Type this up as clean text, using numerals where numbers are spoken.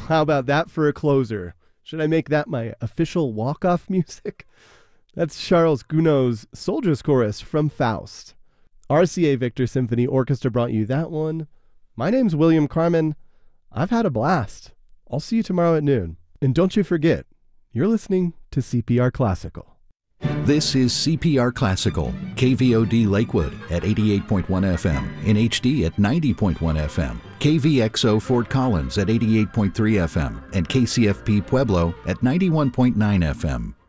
How about that for a closer? Should I make that my official walk-off music? That's Charles Gounod's Soldiers Chorus from Faust. RCA Victor Symphony Orchestra brought you that one. My name's William Carmen. I've had a blast. I'll see you tomorrow at noon. And don't you forget, you're listening to CPR Classical. This is CPR Classical, KVOD Lakewood at 88.1 FM, in HD at 90.1 FM, KVXO Fort Collins at 88.3 FM, and KCFP Pueblo at 91.9 FM.